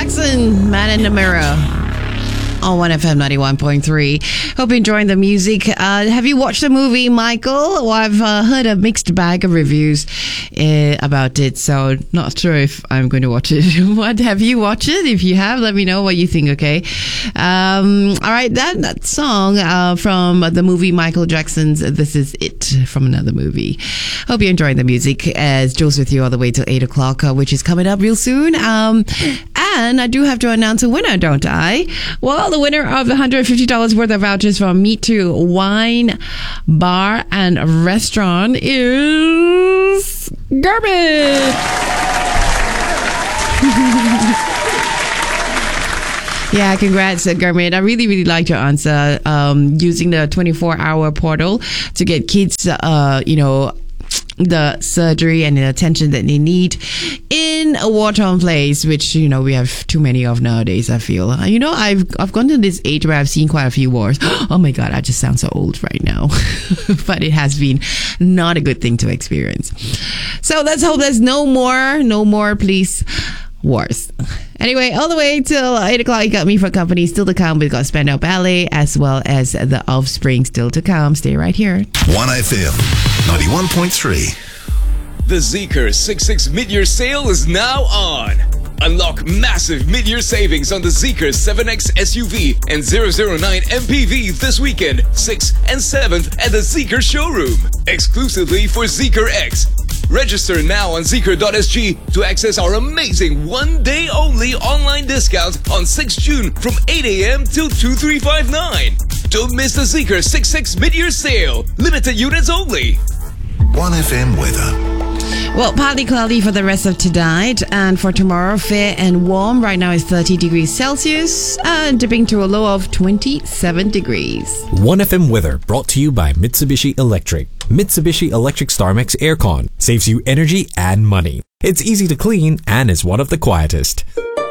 Jackson, Man in the Mirror. On 1FM 91.3. Hope you're enjoying the music. Have you watched the movie, Michael? Well, I've heard a mixed bag of reviews about it, so not sure if I'm going to watch it. What, have you watched it? If you have, let me know what you think, okay? All right, that song from the movie Michael Jackson's This Is It, from another movie. Hope you're enjoying the music as Jules with you all the way till 8 o'clock, which is coming up real soon. And I do have to announce a winner, don't I? Well, the winner of the $150 worth of vouchers from Meet to Wine Bar and Restaurant is Garbage. Yeah, congrats, Gurmit. I really, really liked your answer. Using the 24-hour portal to get kids, the surgery and the attention that they need in a war-torn place, which, we have too many of nowadays, I feel. I've gone to this age where I've seen quite a few wars. Oh my God, I just sound so old right now. But it has been not a good thing to experience. So let's hope there's no more police wars. Anyway, all the way till 8 o'clock, you got me for company still to come. We've got Spandau Ballet as well as The Offspring still to come. Stay right here. 1FM 91.3. The Zeekr 66 mid-year sale is now on. Unlock massive mid-year savings on the Zeekr 7X SUV and 009 MPV this weekend, 6th and 7th at the Zeekr showroom. Exclusively for Zeekr X. Register now on Zeekr.sg to access our amazing one-day-only online discount on 6 June from 8 a.m. till 2359. Don't miss the Zeekr 66 mid-year sale. Limited units only. 1FM weather. Well, partly cloudy for the rest of tonight, and for tomorrow, fair and warm. Right now it's 30 degrees Celsius and dipping to a low of 27 degrees. 1FM weather brought to you by Mitsubishi Electric. Mitsubishi Electric StarMax Aircon saves you energy and money. It's easy to clean and is one of the quietest.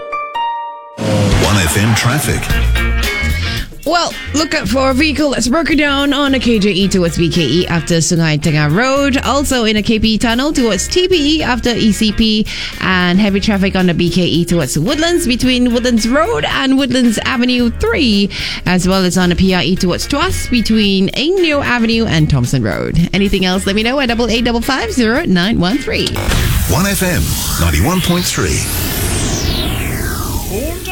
1FM traffic. Well, look out for a vehicle that's broken down on a KJE towards BKE after Sungai Tengah Road. Also in a KPE tunnel towards TPE after ECP. And heavy traffic on the BKE towards Woodlands between Woodlands Road and Woodlands Avenue 3. As well as on the PRE towards Tuas between Eng Neo Avenue and Thompson Road. Anything else, let me know at 88550913. 1FM 91.3.